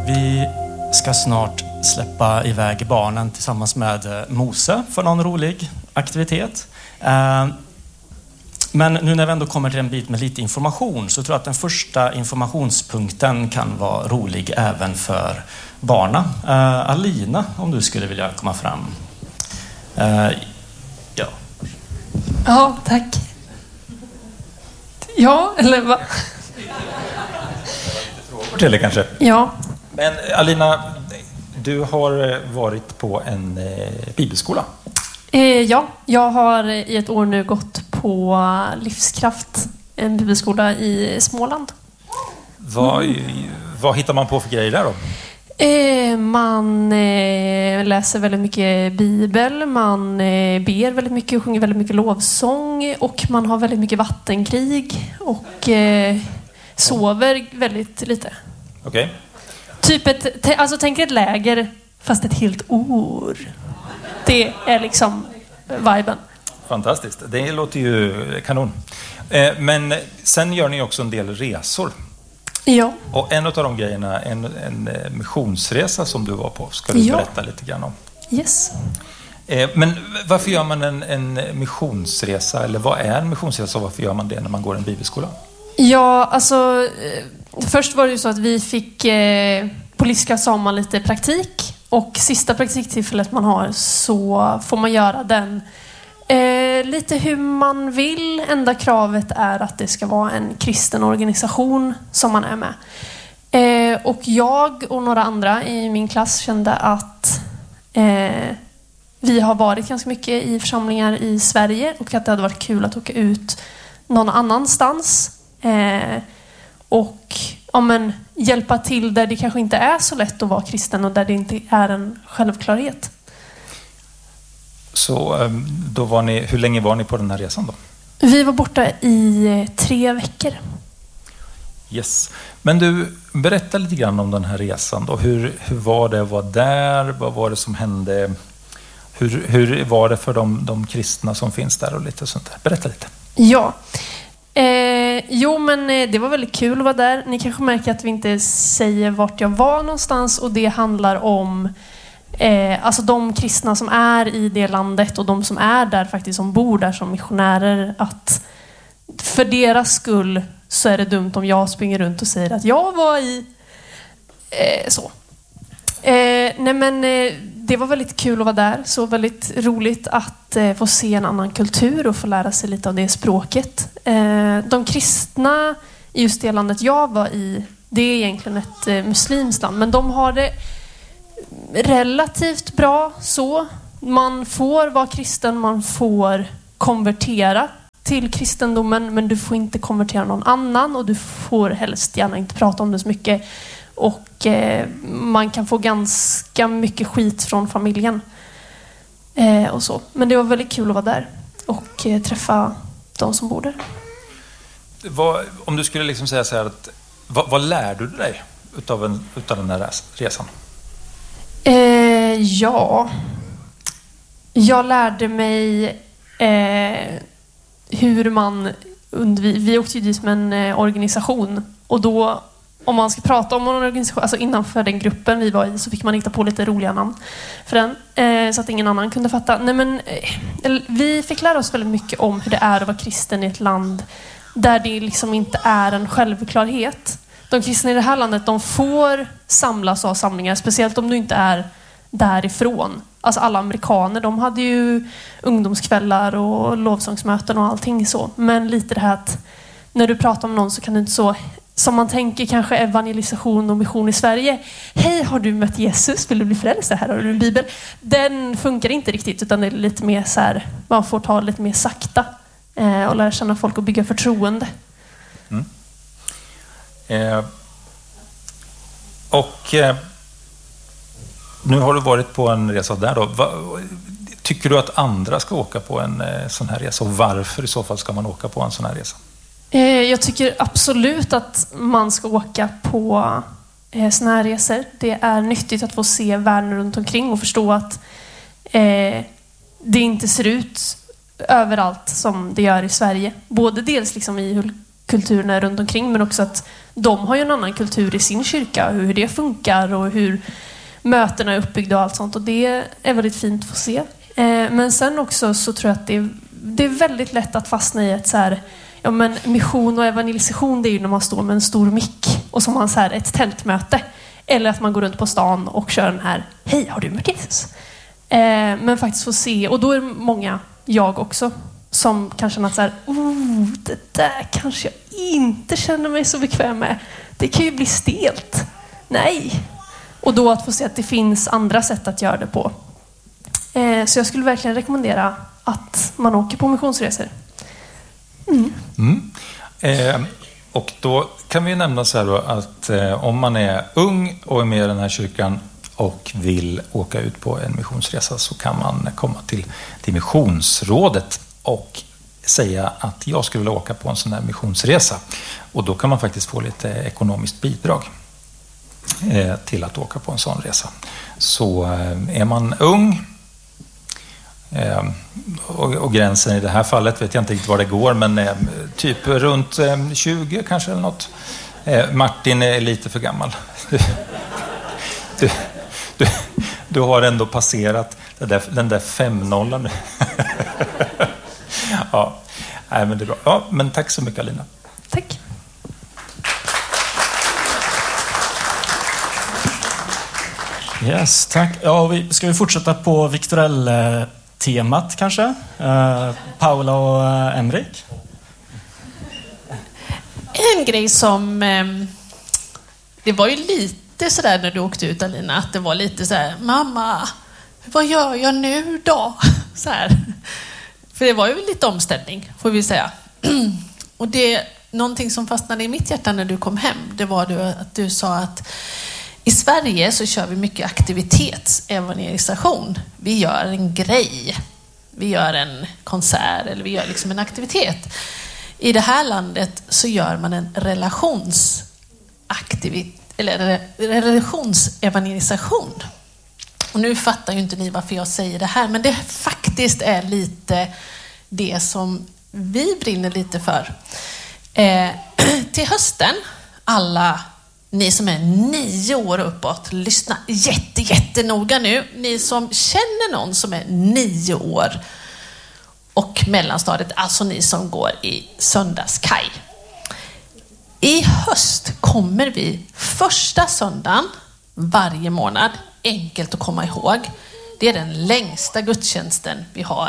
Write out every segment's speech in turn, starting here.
Vi ska snart släppa iväg barnen tillsammans med Mose för någon rolig aktivitet. Men nu när vi ändå kommer till en bit med lite information så tror jag att den första informationspunkten kan vara rolig även för barnen. Alina, om du skulle vilja komma fram. Ja. Ja, tack. Ja, eller vad? Till det kanske. Ja. Men Alina, du har varit på en bibelskola. Ja, jag har i ett år nu gått på Livskraft, en bibelskola i Småland. Vad hittar man på för grejer där då? Man läser väldigt mycket bibel, man ber väldigt mycket och sjunger väldigt mycket lovsång och man har väldigt mycket vattenkrig och sover väldigt lite. Okej. Typ tänk ett läger fast ett helt år. Det är liksom viben. Fantastiskt, det låter ju kanon. Men sen gör ni också en del resor. Ja. Och en av de grejerna, en missionsresa som du var på, ska du berätta lite grann om. Yes. Men varför gör man en missionsresa? Eller vad är en missionsresa och varför gör man det när man går en bibelskola? Ja, alltså först var det ju så att vi fick på Livskraft sa man lite praktik. Och sista praktiktillfället man har så får man göra den lite hur man vill. Enda kravet är att det ska vara en kristen organisation som man är med. Och jag och några andra i min klass kände att vi har varit ganska mycket i församlingar i Sverige och att det hade varit kul att åka ut någon annanstans. Och hjälpa till där det kanske inte är så lätt att vara kristen och där det inte är en självklarhet. Så då var ni, hur länge var ni på den här resan då? Vi var borta i 3 veckor. Yes. Men du, berätta lite grann om den här resan då. Hur var det att vara där? Vad var det som hände? Hur var det för de kristna som finns där och lite sånt där? Berätta lite. Ja. Men det var väldigt kul att vara där. Ni kanske märker att vi inte säger vart jag var någonstans och det handlar om alltså de kristna som är i det landet och de som är där faktiskt, som bor där som missionärer, att för deras skull så är det dumt om jag springer runt och säger att jag var i så. Det var väldigt kul att vara där, så väldigt roligt att få se en annan kultur och få lära sig lite av det språket. De kristna i just det landet jag var i, det är egentligen ett muslimskt land, men de har det relativt bra så. Man får vara kristen, man får konvertera till kristendomen, men du får inte konvertera någon annan och du får helst gärna inte prata om det så mycket. Och man kan få ganska mycket skit från familjen och så. Men det var väldigt kul att vara där och träffa de som bor där. Om du skulle liksom säga så här, att, vad lärde du dig utav den här resan? Jag lärde mig hur man vi åkte ju dit med en organisation och då, om man ska prata om en organisation, alltså innanför den gruppen vi var i, så fick man hitta på lite roliga namn för den, så att ingen annan kunde fatta. Vi fick lära oss väldigt mycket om hur det är att vara kristen i ett land där det liksom inte är en självklarhet. De kristna i det här landet, de får samlas av samlingar, speciellt om du inte är därifrån. Alltså alla amerikaner, de hade ju ungdomskvällar och lovsångsmöten och allting så. Men lite det här att när du pratar om någon så kan du inte så, som man tänker kanske evangelisation och mission i Sverige. Hej, har du mött Jesus? Vill du bli frälst? Här har du en bibel. Den funkar inte riktigt, utan det är lite mer så här, man får ta lite mer sakta och lära känna folk och bygga förtroende. Mm. Nu har du varit på en resa där då. Tycker du att andra ska åka på en sån här resa? Och varför i så fall ska man åka på en sån här resa? Jag tycker absolut att man ska åka på såna här resor. Det är nyttigt att få se världen runt omkring och förstå att det inte ser ut överallt som det gör i Sverige. Både dels liksom i kulturerna runt omkring, men också att de har ju en annan kultur i sin kyrka, hur det funkar och hur mötena är uppbyggda och allt sånt. Och det är väldigt fint att få se. Men sen också så tror jag att det är väldigt lätt att fastna i ett så här, ja men mission och evangelisation, det är ju när man står med en stor mick och som har så här ett tältmöte. Eller att man går runt på stan och kör den här, hej, har du mött Jesus? Men faktiskt få se, och då är det många, jag också, som kan känna att så här, det där kanske jag inte känner mig så bekväm med. Det kan ju bli stelt. Nej. Och då att få se att det finns andra sätt att göra det på. Så jag skulle verkligen rekommendera att man åker på missionsresor. Och då kan vi nämna så här då att om man är ung och är med i den här kyrkan och vill åka ut på en missionsresa, så kan man komma till missionsrådet och säga att jag skulle vilja åka på en sån här missionsresa. Och då kan man faktiskt få lite ekonomiskt bidrag till att åka på en sån resa. Så är man ung, och gränsen i det här fallet vet jag inte riktigt var det går, men typ runt 20 kanske eller något. Martin är lite för gammal. Du har ändå passerat den där 5-0 nu. Ja, nej, men det är bra. Ja, men tack så mycket, Alina. Tack. Yes, tack. Ja, ska vi fortsätta på Victorell-temat kanske? Paula och Emrik? En grej som... det var ju lite sådär när du åkte ut, Alina, att det var lite sådär, mamma, vad gör jag nu då? Så här. För det var ju lite omställning, får vi säga. Och det, någonting som fastnade i mitt hjärta när du kom hem, det var att du sa att i Sverige så kör vi mycket aktivitetsevangelisation. Vi gör en grej. Vi gör en konsert eller vi gör liksom en aktivitet. I det här landet så gör man en relationsevangelisation. Och nu fattar ju inte ni varför jag säger det här, men det faktiskt är lite det som vi brinner lite för. Till hösten, alla ni som är 9 år uppåt, lyssna jättenoga nu. Ni som känner någon som är 9 år och mellanstadiet, alltså ni som går i söndagskaj. I höst kommer vi första söndagen varje månad, enkelt att komma ihåg. Det är den längsta gudstjänsten vi har.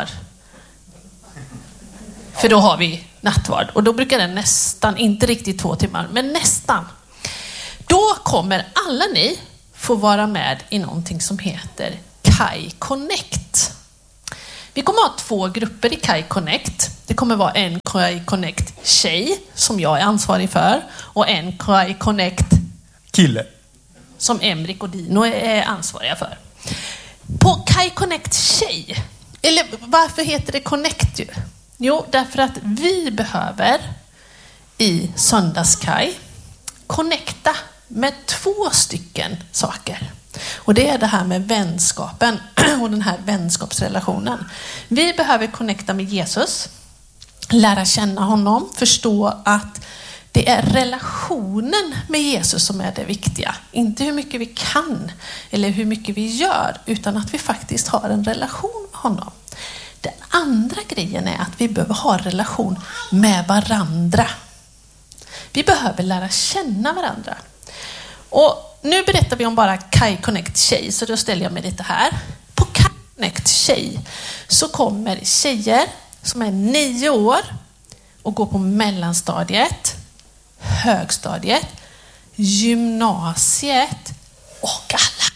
För då har vi nattvard och då brukar den nästan, inte riktigt 2 timmar, men nästan. Då kommer alla ni få vara med i någonting som heter Kaj Connect. Vi kommer ha 2 grupper i Kaj Connect. Det kommer vara en Kaj Connect tjej som jag är ansvarig för och en Kaj Connect kille som Emrik och Dino är ansvariga för. På Kaj Connect tjej, eller varför heter det Connect ju? Jo, därför att vi behöver i söndagskaj connecta med 2 stycken saker. Och det är det här med vänskapen och den här vänskapsrelationen. Vi behöver connecta med Jesus, lära känna honom, förstå att det är relationen med Jesus som är det viktiga. Inte hur mycket vi kan eller hur mycket vi gör, utan att vi faktiskt har en relation med honom. Den andra grejen är att vi behöver ha relation med varandra. Vi behöver lära känna varandra. Och nu berättar vi om bara Kaj Connect tjej, så då ställer jag mig lite här. På Kaj Connect tjej så kommer tjejer som är 9 år och går på mellanstadiet, högstadiet, gymnasiet och alla.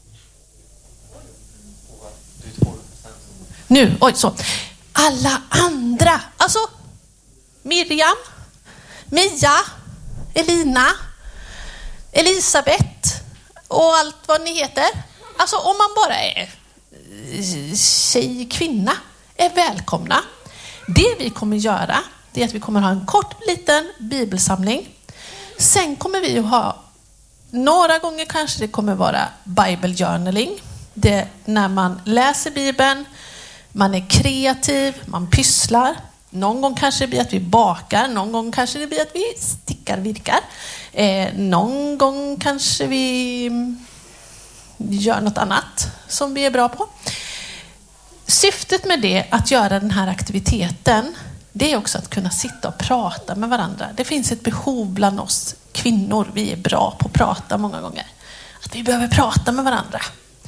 Nu, så. Alla andra, alltså Miriam, Mia, Elina, Elisabeth och allt vad ni heter. Alltså om man bara är tjej, kvinna, är välkomna. Det vi kommer göra, det är att vi kommer ha en kort liten bibelsamling. Sen kommer vi att ha, några gånger kanske det kommer vara Bible journaling. Det är när man läser Bibeln, man är kreativ, man pysslar. Någon gång kanske det blir att vi bakar, någon gång kanske det blir att vi stickar, virkar. Någon gång kanske vi gör något annat som vi är bra på. Syftet med det, att göra den här aktiviteten, det är också att kunna sitta och prata med varandra. Det finns ett behov bland oss kvinnor, vi är bra på att prata många gånger. Att vi behöver prata med varandra.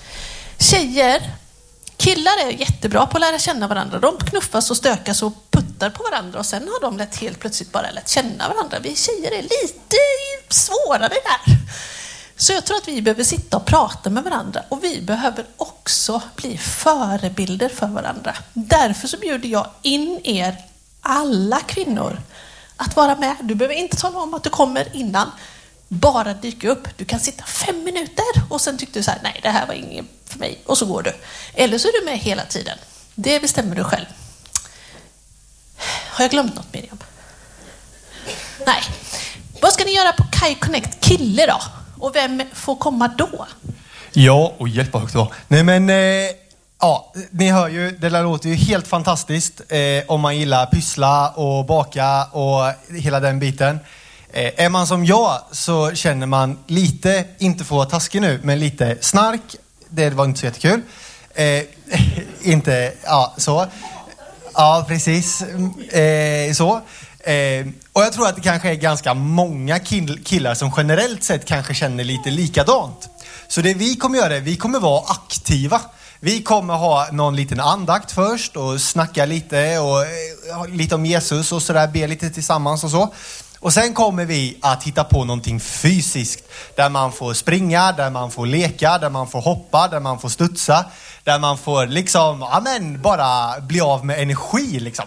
Killar är jättebra på att lära känna varandra. De knuffas och stökas och puttar på varandra och sen har de helt plötsligt bara lärt känna varandra. Vi tjejer är lite svårare där. Så jag tror att vi behöver sitta och prata med varandra och vi behöver också bli förebilder för varandra. Därför så bjuder jag in er alla kvinnor att vara med. Du behöver inte tala om att du kommer innan. Bara dyka upp. Du kan sitta 5 minuter och sen tyckte du så här, nej det här var inget för mig och så går du. Eller så är du med hela tiden. Det bestämmer du själv. Har jag glömt något, Miriam? Nej. Vad ska ni göra på Kai Connect Kille då? Och vem får komma då? Ja, och hjälp vad högt det var. Nej men, ja, ni hör ju, det där låter ju helt fantastiskt om man gillar pyssla och baka och hela den biten. Är man som jag så känner man lite, inte få vara taskig nu, men lite snark. Det var inte så jättekul. Inte, ja, så. Ja, precis. Så. Och jag tror att det kanske är ganska många killar som generellt sett kanske känner lite likadant. Så det vi kommer göra, vi kommer vara aktiva. Vi kommer ha någon liten andakt först och snacka lite och lite om Jesus och sådär, be lite tillsammans och så. Och sen kommer vi att hitta på någonting fysiskt. Där man får springa, där man får leka, där man får hoppa, där man får studsa. Där man får liksom, amen, bara bli av med energi liksom.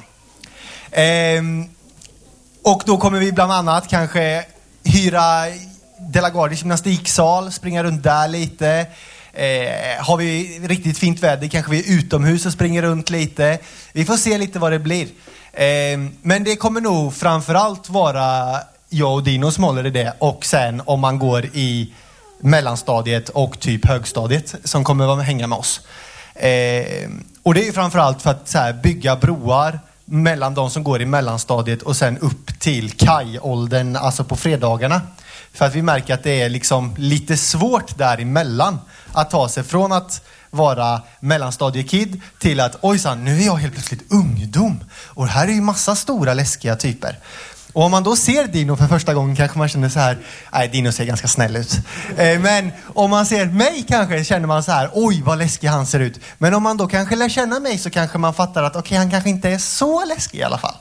Och då kommer vi bland annat kanske hyra De la Gardie gymnastiksal, springa runt där lite. Har vi riktigt fint väder kanske vi är utomhus och springer runt lite. Vi får se lite vad det blir. Men det kommer nog framförallt vara jag och Dino som håller i det. Och sen om man går i mellanstadiet och typ högstadiet som kommer att hänga med oss. Och det är ju framförallt för att så här, bygga broar mellan de som går i mellanstadiet och sen upp till Kai-åldern, alltså på fredagarna. För att vi märker att det är liksom lite svårt däremellan att ta sig från att vara mellanstadiekid till att ojsan, nu är jag helt plötsligt ungdom. Och här är ju massa stora läskiga typer. Och om man då ser Dino för första gången kanske man känner så här, nej, Dino ser ganska snäll ut. Men om man ser mig kanske känner man så här, oj vad läskig han ser ut. Men om man då kanske lär känna mig så kanske man fattar att okej, han kanske inte är så läskig i alla fall.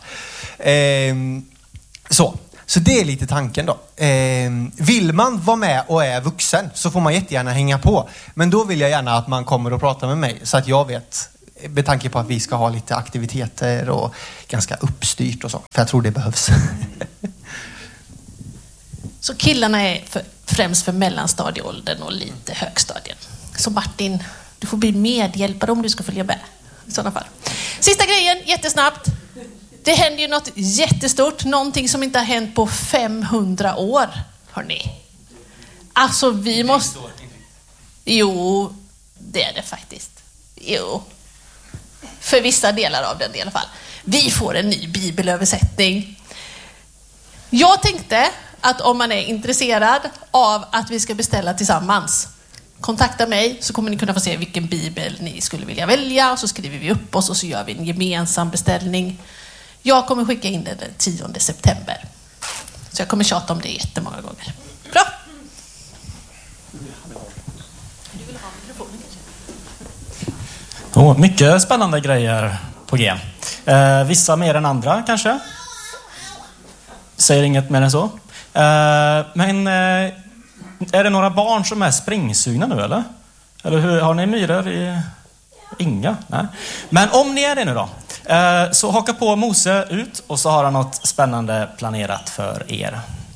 Så det är lite tanken då. Vill man vara med och är vuxen så får man jättegärna hänga på. Men då vill jag gärna att man kommer och pratar med mig så att jag vet, med tanke på att vi ska ha lite aktiviteter och ganska uppstyrt och så. För jag tror det behövs. Så killarna är främst för mellanstadieåldern och lite högstadien. Så Martin, du får bli medhjälpare om du ska följa med i sådana fall. Sista grejen, jättesnabbt. Det händer ju något jättestort, någonting som inte har hänt på 500 år, hörni. Alltså vi måste... Jo, det är det faktiskt. Jo. För vissa delar av den i alla fall. Vi får en ny bibelöversättning. Jag tänkte att om man är intresserad av att vi ska beställa tillsammans, kontakta mig så kommer ni kunna få se vilken bibel ni skulle vilja välja. Och så skriver vi upp oss och så gör vi en gemensam beställning. Jag kommer skicka in det den 10 september. Så jag kommer tjata om det jättemånga gånger. Bra! Du vill ha mikrofonen kanske? Mycket spännande grejer på G. Vissa mer än andra kanske. Säger inget mer än så. Men är det några barn som är springsugna nu eller? Eller hur, har ni myror i... Inga? Nej. Men om ni är det nu då. Så haka på Mose ut och så har han något spännande planerat för er.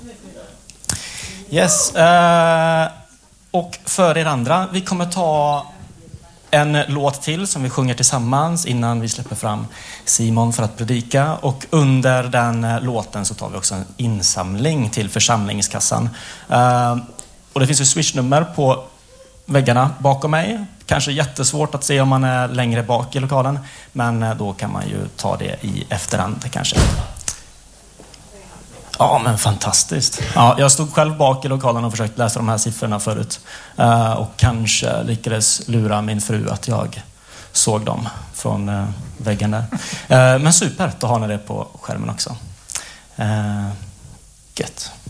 Yes. Och för er andra, vi kommer ta en låt till som vi sjunger tillsammans innan vi släpper fram Simon för att predika. Och under den låten så tar vi också en insamling till församlingskassan. Och det finns ju swishnummer på väggarna bakom mig kanske jättesvårt att se om man är längre bak i lokalen. Men då kan man ju ta det i efterhand kanske. Ja, men fantastiskt. Ja, jag stod själv bak i lokalen och försökte läsa de här siffrorna förut. Och kanske lyckades lura min fru att jag såg dem från väggen där. Men super, då har ni det på skärmen också. Gött.